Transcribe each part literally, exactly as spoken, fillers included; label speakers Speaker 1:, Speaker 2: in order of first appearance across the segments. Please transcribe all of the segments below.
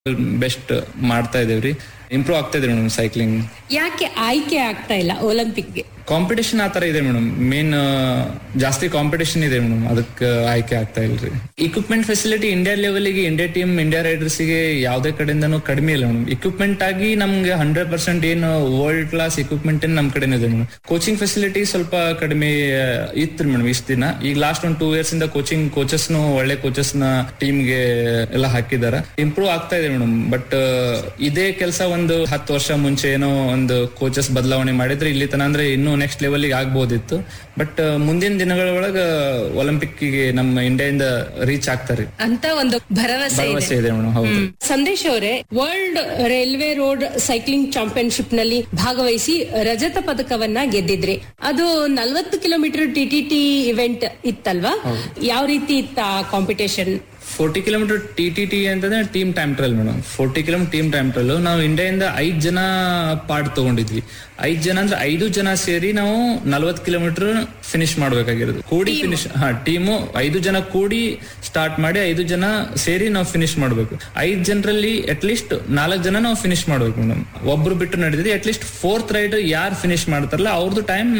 Speaker 1: Best ಮಾಡ್ತಾ ಇದೇವ್ರಿ, improve ಆಗ್ತಾ ಇದೆ ಮೇಡಮ್ ಸೈಕ್ಲಿಂಗ್.
Speaker 2: ಯಾಕೆ ಆಯ್ಕೆ ಆಗ್ತಾ ಇಲ್ಲ ಒಲಿಂಪಿಕ್ಗೆ?
Speaker 1: ಕಾಂಪಿಟೇಷನ್ ಆತರ ಇದೆ ಮೇಡಮ್, ಮೇನ್ ಜಾಸ್ತಿ ಕಾಂಪಿಟೇಷನ್ ಇದೆ ಮೇಡಮ್, ಅದಕ್ಕೆ ಆಯ್ಕೆ ಆಗ್ತಾ ಇಲ್ರಿ. ಇಕ್ವಿಪ್ಮೆಂಟ್ ಫೆಸಿಲಿಟಿ ಇಂಡಿಯಾ ಲೆವೆಲ್ಗೆ, ಇಂಡಿಯಾ ಟೀಮ್, ಇಂಡಿಯಾ ರೈಡರ್ಸ್ ಗೆ ಯಾವ್ದೇ ಕಡೆಯಿಂದನೂ ಕಡಿಮೆ ಇಲ್ಲ ಮೇಡಮ್. ಇಕ್ವಿಪ್ಮೆಂಟ್ ಆಗಿ ನಮ್ಗೆ ಹಂಡ್ರೆಡ್ ಪರ್ಸೆಂಟ್ ಏನು ವರ್ಲ್ಡ್ ಕ್ಲಾಸ್ ಇಕ್ವಿಪ್ಮೆಂಟ್ ಏನ್ ನಮ್ ಕಡೆನೇ ಇದೆ ಮೇಡಮ್. ಕೋಚಿಂಗ್ ಫೆಸಿಲಿಟಿ ಸ್ವಲ್ಪ ಕಡಿಮೆ ಇತ್ತು ಮೇಡಮ್ ಇಷ್ಟ ದಿನ. ಈಗ ಲಾಸ್ಟ್ ಒಂದು ಟೂ ಇಯರ್ಸ್ ಇಂದ ಕೋಚಿಂಗ್ ಕೋಚಸ್ ನು ಒಳ್ಳೆ ಕೋಚಸ್ ನ ಟೀಮ್ ಗೆ ಎಲ್ಲ ಹಾಕಿದಾರೆ, ಇಂಪ್ರೂವ್ ಆಗ್ತಾ ಇದೆ ಮೇಡಮ್. ಬಟ್ ಇದೇ ಕೆಲಸ ಒಂದು ಹತ್ತು ವರ್ಷ ಮುಂಚೆ ಏನೋ ಒಂದು ಕೋಚಸ್ ಬದಲಾವಣೆ ಮಾಡಿದ್ರೆ ಇಲ್ಲಿ ತನ ಅಂದ್ರೆ ಇನ್ನೂ ನೆಕ್ಸ್ಟ್ ಲೆವೆಲ್ ಆಗ್ಬೋದಿತ್ತು. ಬಟ್ ಮುಂದಿನ ದಿನಗಳ ಒಳಗ ಒಲಿಂಪಿಕ್ ಗೆ ನಮ್ಮ ಇಂಡಿಯಾದಿಂದ ರೀಚ್ ಆಗ್ತಾರೆ
Speaker 2: ಅಂತ ಒಂದು ಭರವಸೆ
Speaker 1: ಇದೆ ಮೇಡಮ್. ಹೌದು.
Speaker 2: ಸಂದೇಶ್ ಅವರೇ, world railway road cycling championship ನಲ್ಲಿ ಭಾಗವಹಿಸಿ ರಜತ ಪದಕವನ್ನ ಗೆದ್ದಿದ್ರಿ. ಅದು ನಲ್ವತ್ತು kilometre T T T event ಇತ್ತಲ್ವಾ? ಯಾವ ರೀತಿ ಇತ್ತ competition?
Speaker 1: Forty kilometre T T T ಅಂತಂದ್ರೆ team time trial madam. Forty kilometre team time trial. ನಾವು ಇಂಡಿಯಾದಿಂದ ಐದ್ ಜನ ಪಾರ್ಟ್ ತಗೊಂಡಿದ್ವಿ. ಐದ್ ಜನ ಅಂದ್ರೆ ಐದು ಜನ ಸೇರಿ ನಾವು ನಲ್ವತ್ ಕಿಲೋಮೀಟರ್ ಫಿನಿಶ್ ಮಾಡ್ಬೇಕಾಗಿರೋದು. ಕೂಡಿ ಫಿನಿಶ್, ಹಾ ಟೀಮು ಐದು ಜನ ಕೂಡಿ ಸ್ಟಾರ್ಟ್ ಮಾಡಿ ಐದು ಜನ ಸೇರಿ ನಾವು ಫಿನಿಶ್ ಮಾಡ್ಬೇಕು. ಐದ್ ಜನರಲ್ಲಿ ಅಟ್ ಲೀಸ್ಟ್ ನಾಲ್ಕು ಜನ ನಾವು ಫಿನಿಶ್ ಮಾಡ್ಬೇಕು ಮೇಡಮ್. ಒಬ್ರು ಬಿಟ್ಟು ನಡೆದಿದೆ. ಅಟ್ ಲೀಸ್ಟ್ ಫೋರ್ತ್ ರೈಡರ್ ಯಾರು ಫಿನಿಶ್ ಮಾಡ್ತಾರಲ್ಲ ಅವ್ರದ್ದು ಟೈಮ್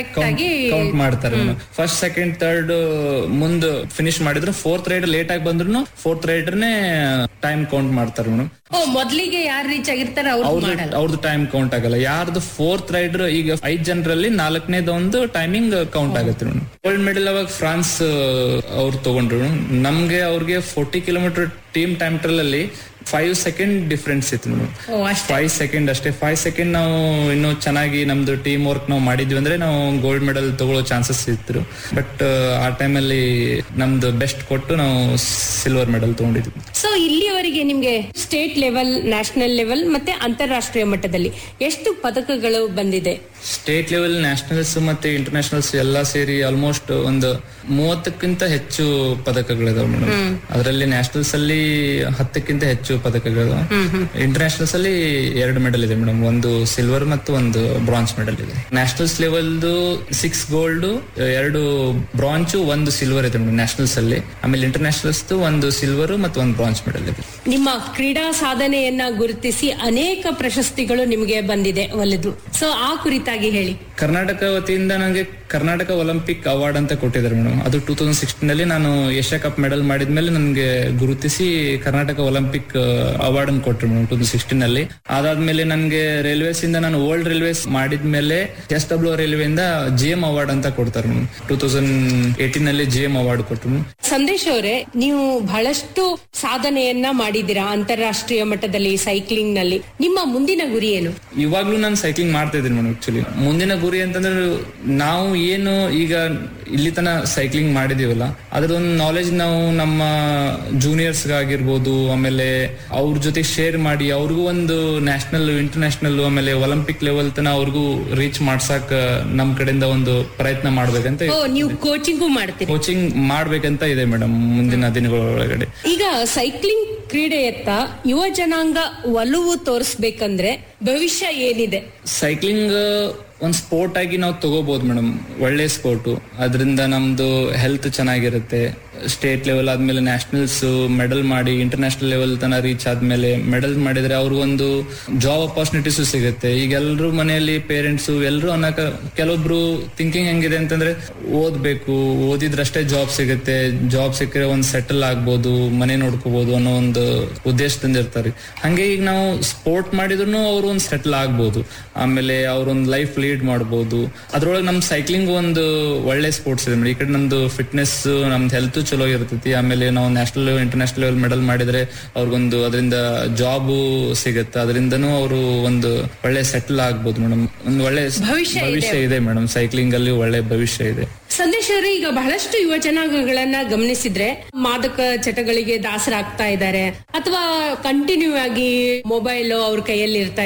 Speaker 1: ಕೌಂಟ್ ಮಾಡ್ತಾರೆ ಮೇಡಮ್. ಫಸ್ಟ್ ಸೆಕೆಂಡ್ ಥರ್ಡ್ ಮುಂದ್ ಫಿನಿಶ್ ಮಾಡಿದ್ರು ಫೋರ್ತ್ ರೈಡರ್ ಲೇಟ್ ಆಗಿ ಬಂದ್ರು ಫೋರ್ತ್ ರೈಡರ್ನೇ ಟೈಮ್ ಕೌಂಟ್ ಮಾಡ್ತಾರೆ ಮೇಡಮ್.
Speaker 2: ಮೊದಲಿಗೆ ಯಾರು ರೀಚ್ ಆಗಿರ್ತಾರೆ
Speaker 1: ಅವ್ರದ್ದು ಟೈಮ್ ಕೌಂಟ್ ಆಗಲ್ಲ. ಯಾರ್ದು ಫೋರ್ತ್ ರೈಡರ್, ಈಗ ಐದ್ ಜನರಲ್ಲಿ ನಾಲ್ಕನೇದ ಒಂದು ಟೈಮಿಂಗ್ ಕೌಂಟ್ ಆಗುತ್ತೆ ಮೇಡಮ್. ಗೋಲ್ಡ್ ಮೆಡಲ್ ಅವಾಗ ಫ್ರಾನ್ಸ್ ಅವ್ರು ತಗೊಂಡ್ರು. ನಮ್ಗೆ ಅವ್ರಿಗೆ forty kilometre team time trial ಅಲ್ಲಿ ಫೈವ್ ಸೆಕೆಂಡ್ ಡಿಫ್ರೆನ್ಸ್ ಇತ್ತು ಮೇಡಮ್. ಫೈವ್ ಸೆಕೆಂಡ್ ಅಷ್ಟೇ. ಫೈವ್ ಸೆಕೆಂಡ್ ನಾವು ಇನ್ನು ಚೆನ್ನಾಗಿ ನಮ್ದು ಟೀಮ್ ವರ್ಕ್ ನಾವು ಮಾಡಿದ್ವಿ ಅಂದ್ರೆ ನಾವು ಗೋಲ್ಡ್ ಮೆಡಲ್ ತಗೊಳ್ಳೋ ಚಾನ್ಸಸ್ ಇತ್ತು. ಬಟ್ ಆ ಟೈಮಲ್ಲಿ ನಮ್ದು ಬೆಸ್ಟ್ ಕೊಟ್ಟು ನಾವು ಸಿಲ್ವರ್ ಮೆಡಲ್ ತಗೊಂಡಿದ್ವಿ.
Speaker 2: ಸೊ ಇಲ್ಲಿಯವರೆಗೆ ನಿಮ್ಗೆ ಸ್ಟೇಟ್ ಲೆವೆಲ್, ನ್ಯಾಷನಲ್ ಲೆವೆಲ್ ಮತ್ತೆ ಅಂತಾರಾಷ್ಟ್ರೀಯ ಮಟ್ಟದಲ್ಲಿ ಎಷ್ಟು ಪದಕಗಳು ಬಂದಿದೆ?
Speaker 1: ಸ್ಟೇಟ್ ಲೆವೆಲ್, ನ್ಯಾಷನಲ್ಸ್ ಮತ್ತೆ ಇಂಟರ್ನ್ಯಾಷನಲ್ಸ್ ಎಲ್ಲ ಸೇರಿ ಆಲ್ಮೋಸ್ಟ್ ಒಂದು ಮೂವತ್ತಕ್ಕಿಂತ ಹೆಚ್ಚು ಪದಕಗಳಿದಾವೆ ಮೇಡಮ್. ಅದರಲ್ಲಿ ನ್ಯಾಷನಲ್ಸ್ ಅಲ್ಲಿ ಹತ್ತಕ್ಕಿಂತ ಹೆಚ್ಚು ಪದಕಗಳು, ಇಂಟರ್ನ್ಯಾಷನಲ್ಸ್ ಅಲ್ಲಿ ಎರಡು ಮೆಡಲ್ ಇದೆ ಮೇಡಮ್. ಒಂದು ಸಿಲ್ವರ್ ಮತ್ತು ಒಂದು ಬ್ರಾಂಜ್ ಮೆಡಲ್ ಇದೆ. ನ್ಯಾಷನಲ್ಸ್ ಲೆವೆಲ್ದು ಸಿಕ್ಸ್ ಗೋಲ್ಡ್, ಎರಡು ಬ್ರಾಂಚ್, ಒಂದು ಸಿಲ್ವರ್ ಇದೆ ಮೇಡಮ್ ನ್ಯಾಷನಲ್ಸ್ ಅಲ್ಲಿ. ಆಮೇಲೆ ಇಂಟರ್ನ್ಯಾಷನಲ್ಸ್ ಒಂದು ಸಿಲ್ವರ್ ಮತ್ತು ಒಂದು ಬ್ರಾಂಜ್ ಮೆಡಲ್ ಇದೆ.
Speaker 2: ನಿಮ್ಮ ಕ್ರೀಡಾ ಸಾಧನೆಯನ್ನ ಗುರುತಿಸಿ ಅನೇಕ ಪ್ರಶಸ್ತಿಗಳು ನಿಮಗೆ ಬಂದಿದೆ ಒಲಿದು. ಸೊ ಆ ಕುರಿತಾಗಿ ಹೇಳಿ.
Speaker 1: ಕರ್ನಾಟಕ ವತಿಯಿಂದ ನನಗೆ ಕರ್ನಾಟಕ ಒಲಿಂಪಿಕ್ ಅವಾರ್ಡ್ ಅಂತ ಕೊಟ್ಟಿದ್ದಾರೆ ಮೇಡಮ್. ಅದು ಟೂ ತೌಸಂಡ್ ಸಿಕ್ಸ್ಟೀನ್ ಅಲ್ಲಿ ನಾನು ಏಷ್ಯಾ ಕಪ್ ಮೆಡಲ್ ಮಾಡಿದ್ಮೇಲೆ ನನಗೆ ಗುರುತಿಸಿ ಕರ್ನಾಟಕ ಒಲಿಂಪಿಕ್ ಅವಾರ್ಡ್ ಅನ್ನು ಕೊಟ್ಟರು ಮೇಡಮ್ ಟೂ ತೌಸಂಡ್ ಸಿಕ್ಸ್ಟೀನ್ ಅಲ್ಲಿ. ಅದಾದ್ಮೇಲೆ ನನಗೆ ರೈಲ್ವೇಸ್ ಇಂದ ನಾನು ವರ್ಲ್ಡ್ ರೈಲ್ವೇಸ್ ಮಾಡಿದ್ಮೇಲೆ ಎಸ್ ಡಬ್ಲ್ಯೂ ರೈಲ್ವೆ ಇಂದ ಜಿ ಎಂ ಅವಾರ್ಡ್ ಅಂತ ಕೊಡ್ತಾರೆ ಮೇಡಮ್. ಟೂ ತೌಸಂಡ್ ಏಟೀನ್ ಅಲ್ಲಿ ಜಿ ಎಂ ಅವಾರ್ಡ್ ಕೊಟ್ಟರು.
Speaker 2: ಸಂದೇಶ್ ಅವರೇ, ನೀವು ಬಹಳಷ್ಟು ಸಾಧನೆಯನ್ನ ಮಾಡಿದ್ದೀರಾ ಅಂತಾರಾಷ್ಟ್ರೀಯ ಮಟ್ಟದಲ್ಲಿ ಸೈಕ್ಲಿಂಗ್ ನಲ್ಲಿ. ನಿಮ್ಮ ಮುಂದಿನ ಗುರಿ ಏನು?
Speaker 1: ಇವಾಗ್ಲೂ ನಾನು ಸೈಕ್ಲಿಂಗ್ ಮಾಡ್ತಾ ಇದ್ದೀನಿ ಮೇಡಮ್. ಆಕ್ಚುಲಿ ಮುಂದಿನ ಗುರಿ ಅಂತಂದ್ರೆ ನಾವು ಏನು ಈಗ ಇಲ್ಲಿ ತನ ಸೈಕ್ಲಿಂಗ್ ಮಾಡಿದೀವಲ್ಲ ಅದ್ರದೊಂದು ನಾಲೆಜ್ ನಾವು ನಮ್ಮ ಜೂನಿಯರ್ಸ್ ಆಗಿರ್ಬೋದು, ಆಮೇಲೆ ಅವ್ರ ಜೊತೆ ಶೇರ್ ಮಾಡಿ ಅವ್ರಿಗೂ ಒಂದು ನ್ಯಾಷನಲ್, ಇಂಟರ್ನ್ಯಾಷನಲ್, ಆಮೇಲೆ ಒಲಿಂಪಿಕ್ ಲೆವೆಲ್ ತನ ಅವ್ರಿಗೂ ರೀಚ್ ಮಾಡ್ಸಾಕ ನಮ್ ಕಡೆಯಿಂದ ಒಂದು ಪ್ರಯತ್ನ ಮಾಡ್ಬೇಕಂತ.
Speaker 2: ನೀವು ಕೋಚಿಂಗು ಮಾಡ್ತೀರಿ?
Speaker 1: ಕೋಚಿಂಗ್ ಮಾಡ್ಬೇಕಂತ ಇದೆ ಮೇಡಮ್ ಮುಂದಿನ ದಿನಗಳೊಳಗಡೆ.
Speaker 2: ಈಗ ಸೈಕ್ಲಿಂಗ್ ಕ್ರೀಡೆಯತ್ತ ಯುವ ಜನಾಂಗ ಒಲವು ತೋರಿಸ್ಬೇಕಂದ್ರೆ ಭವಿಷ್ಯ ಏನಿದೆ?
Speaker 1: ಸೈಕ್ಲಿಂಗ್ ಒಂದ್ ಸ್ಪೋರ್ಟ್ ಆಗಿ ನಾವು ತಗೋಬಹುದು ಮೇಡಮ್. ಒಳ್ಳೆ ಸ್ಪೋರ್ಟ್, ಅದರಿಂದ ನಮ್ದು ಹೆಲ್ತ್ ಚೆನ್ನಾಗಿರುತ್ತೆ. ಸ್ಟೇಟ್ ಲೆವೆಲ್ ಆದ್ಮೇಲೆ ನ್ಯಾಷನಲ್ಸ್ ಮೆಡಲ್ ಮಾಡಿ ಇಂಟರ್ನ್ಯಾಷನಲ್ ಲೆವೆಲ್ ತನ ರೀಚ್ ಆದ್ಮೇಲೆ ಮೆಡಲ್ ಮಾಡಿದ್ರೆ ಅವ್ರಿಗೊಂದು ಜಾಬ್ ಅಪಾರ್ಚುನಿಟೀಸ್ ಸಿಗುತ್ತೆ. ಈಗ ಎಲ್ರು ಮನೆಯಲ್ಲಿ ಪೇರೆಂಟ್ಸ್ ಎಲ್ರು ಅನ್ನಕ, ಕೆಲವೊಬ್ರು ಥಿಂಕಿಂಗ್ ಹೆಂಗಿದೆ ಅಂತಂದ್ರೆ ಓದ್ಬೇಕು, ಓದಿದ್ರಷ್ಟೇ ಜಾಬ್ ಸಿಗುತ್ತೆ, ಜಾಬ್ ಸಿಕ್ಕರೆ ಒಂದ್ ಸೆಟಲ್ ಆಗ್ಬೋದು, ಮನೆ ನೋಡ್ಕೋಬಹುದು ಅನ್ನೋ ಒಂದು ಉದ್ದೇಶದಿಂದ ಇರ್ತಾರೆ. ಹಂಗೆ ಈಗ ನಾವು ಸ್ಪೋರ್ಟ್ ಮಾಡಿದ್ರು ಅವ್ರು ಒಂದ್ ಸೆಟಲ್ ಆಗ್ಬೋದು, ಆಮೇಲೆ ಅವ್ರೊಂದ್ ಲೈಫ್ ಲೀಡ್ ಮಾಡಬಹುದು. ಅದ್ರೊಳಗೆ ನಮ್ ಸೈಕ್ಲಿಂಗ್ ಒಂದು ಒಳ್ಳೆ ಸ್ಪೋರ್ಟ್ಸ್ ಇದೆ. ಈ ಕಡೆ ನಮ್ದು ಫಿಟ್ನೆಸ್, ನಮ್ದು ಹೆಲ್ತ್ ಚಲೋ ಇರ್ತೈತಿ. ಆಮೇಲೆ ನಾವು national level, international level medal ಮಾಡಿದ್ರೆ ಅವ್ರಿಗೊಂದು ಅದರಿಂದ ಜಾಬ್ ಸಿಗುತ್ತೆ. ಅದರಿಂದನೂ ಅವರು ಒಂದು ಒಳ್ಳೆ ಸೆಟಲ್ ಆಗ್ಬೋದು ಮೇಡಮ್. ಒಂದು ಒಳ್ಳೆ ಭವಿಷ್ಯ ಇದೆ ಮೇಡಮ್. ಸೈಕ್ಲಿಂಗ್ ಅಲ್ಲಿ ಒಳ್ಳೆ ಭವಿಷ್ಯ ಇದೆ.
Speaker 2: ಸಂದೇಶ್ ಅವರು, ಈಗ ಬಹಳಷ್ಟು ಯುವ ಜನಾಂಗಗಳನ್ನ ಗಮನಿಸಿದ್ರೆ ಮಾದಕ ಚಟಗಳಿಗೆ ದಾಸರಾಗ್ತಾ ಇದ್ದಾರೆ, ಅಥವಾ ಕಂಟಿನ್ಯೂ ಆಗಿ ಮೊಬೈಲ್ ಅವ್ರ ಕೈಯಲ್ಲಿ ಇರ್ತಾ ಇದೆ.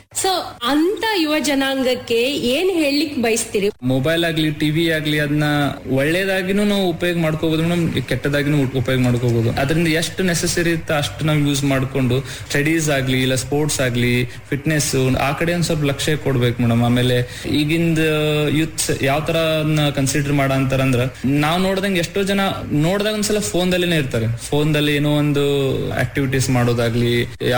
Speaker 2: ಸೊ ಅಂತ ಯುವ ಜನಾಂಗಕ್ಕೆ ಏನ್ ಹೇಳಲಿಕ್ ಬಯಸ್ತೀರಿ?
Speaker 1: ಮೊಬೈಲ್ ಆಗ್ಲಿ ಟಿವಿ ಆಗ್ಲಿ ಅದನ್ನ ಒಳ್ಳೇದಾಗಿನೂ ನಾವು ಉಪಯೋಗ ಮಾಡ್ಕೋಬಹುದು ಮೇಡಮ್, ಕೆಟ್ಟದಾಗಿನೂ ಉಪಯೋಗ ಮಾಡ್ಕೋಬಹುದು. ಅದರಿಂದ ಎಷ್ಟು ನೆಸೆಸರಿ ಇತ್ತ ಅಷ್ಟು ನಾವು ಯೂಸ್ ಮಾಡ್ಕೊಂಡು ಸ್ಟಡೀಸ್ ಆಗ್ಲಿ ಇಲ್ಲ ಸ್ಪೋರ್ಟ್ಸ್ ಆಗ್ಲಿ ಫಿಟ್ನೆಸ್ ಆ ಕಡೆ ಒಂದ್ ಸ್ವಲ್ಪ ಲಕ್ಷ್ಯ ಕೊಡ್ಬೇಕು ಮೇಡಮ್. ಆಮೇಲೆ ಈಗಿಂದ ಯೂತ್ಸ್ ಯಾವ ತರ ಕನ್ಸಿಡರ್ ಮಾಡ ಅಂತಾರಂದ್ರ, ನಾವ್ ನೋಡ್ದಂಗೆ ಎಷ್ಟೋ ಜನ ನೋಡ್ದಾಗ ಒಂದ್ಸಲ ಫೋನ್ ದಲ್ಲಿನೇ ಇರ್ತಾರೆ. ಫೋನ್ ದಲ್ಲಿ ಏನೋ ಒಂದು ಆಕ್ಟಿವಿಟೀಸ್ ಮಾಡೋದಾಗ್ಲಿ